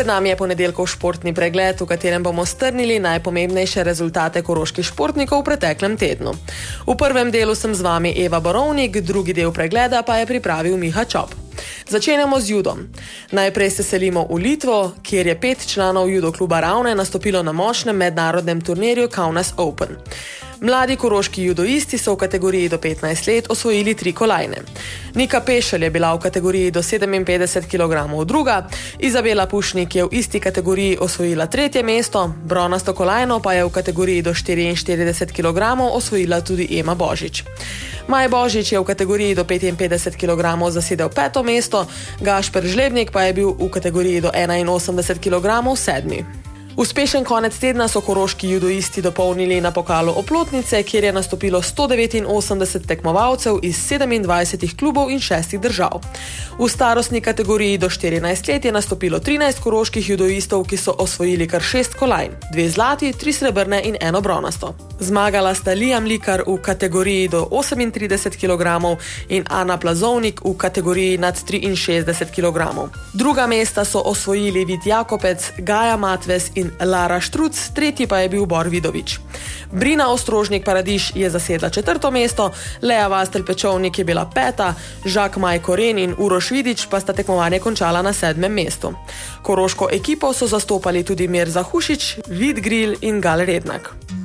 Pred nami je ponedeljkov športni pregled, v katerem bomo strnili najpomembnejše rezultate koroških športnikov v preteklem tednu. V prvem delu sem z vami Eva Borovnik, drugi del pregleda pa je pripravil Miha Čop. Začenjamo z judom. Najprej se selimo v Litvo, kjer je 5 članov judo kluba Ravne nastopilo na močnem mednarodnem turnirju Kaunas Open. Mladi koroški judoisti so v kategoriji do 15 let osvojili 3 kolajne. Nika Pešelj je bila v kategoriji do 57 kg druga, Izabela Pušnik je v isti kategoriji osvojila 3. mesto, bronasto kolajno pa je v kategoriji do 44 kg osvojila tudi Ema Božič. Maj Božič je v kategoriji do 55 kg zasedel 5. mesto, Gašper Žlebnik pa je bil v kategoriji do 81 kg 7. Uspešen konec tedna so koroški judoisti dopolnili na pokalu Oplotnice, kjer je nastopilo 189 tekmovalcev iz 27 klubov in 6 držav. V starostni kategoriji do 14 let je nastopilo 13 koroških judoistov, ki so osvojili kar 6 kolajn, 2 zlati, 3 srebrne in 1 bronasto. Zmagala sta Liam Likar v kategoriji do 38 kg in Ana Plazovnik v kategoriji nad 63 kg. Druga mesta so osvojili Vid Jakopec, Gaja Matves in Lara Štruc, tretji pa je bil Bor Vidovič. Brina Ostrožnik Paradiž je zasedla 4. mesto, Lea Vastelj Pečovnik je bila 5., Žak Maj Koren in Uroš Vidič pa sta tekmovanje končala na 7. mestu. Koroško ekipo so zastopali tudi Mirza Hušić, Vid Gril in Gal Rednak.